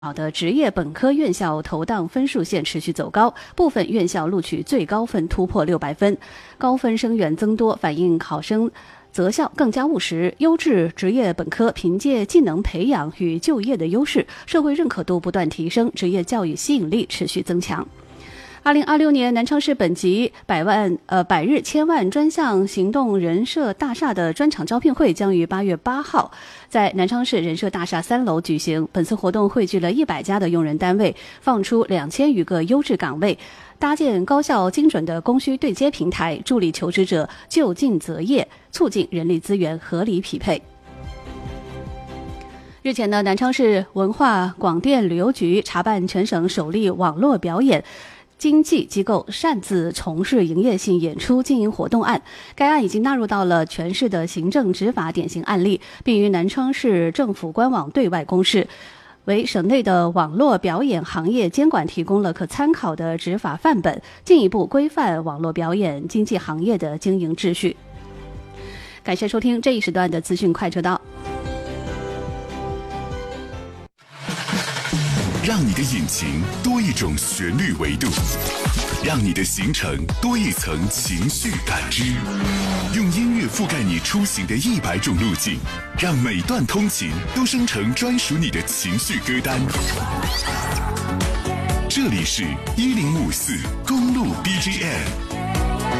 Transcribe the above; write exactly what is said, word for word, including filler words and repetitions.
好的职业本科院校投档分数线持续走高，部分院校录取最高分突破六百分，高分生源增多，反映考生择校更加务实。优质职业本科凭借技能培养与就业的优势，社会认可度不断提升，职业教育吸引力持续增强。二零二六年南昌市本级百万呃百日千万专项行动人社大厦的专场招聘会将于八月八号在南昌市人社大厦三楼举行。本次活动汇聚了一百家的用人单位，放出两千余个优质岗位，搭建高效精准的供需对接平台，助力求职者就近择业，促进人力资源合理匹配。日前呢，南昌市文化广电旅游局查办全省首例网络表演经纪机构擅自从事营业性演出经营活动案，该案已经纳入到了全市的行政执法典型案例，并于南昌市政府官网对外公示，为省内的网络表演行业监管提供了可参考的执法范本，进一步规范网络表演经纪行业的经营秩序。感谢收听这一时段的资讯快车道。 让你的引擎多一种旋律维度，让你的行程多一层情绪感知，用音乐覆盖你出行的一百种路径，让每段通勤都生成专属你的情绪歌单。这里是一零五四公路 B G M。